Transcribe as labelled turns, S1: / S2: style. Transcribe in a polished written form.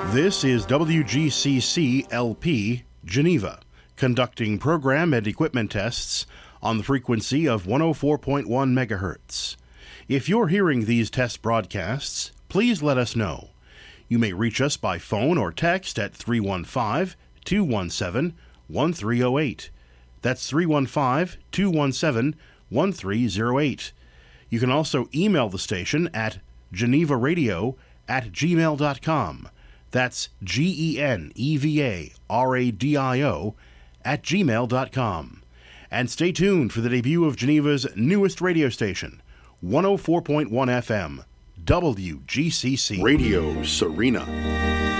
S1: This is WGCC LP, Geneva, conducting program and equipment tests on the frequency of 104.1 megahertz. If you're hearing these test broadcasts, please let us know. You may reach us by phone or text at 315-217-1308. That's 315-217-1308. You can also email the station at genevaradio@gmail.com. That's GENEVARADIO@gmail.com. And stay tuned for the debut of Geneva's newest radio station, 104.1 FM, WGCC. Radio Serena.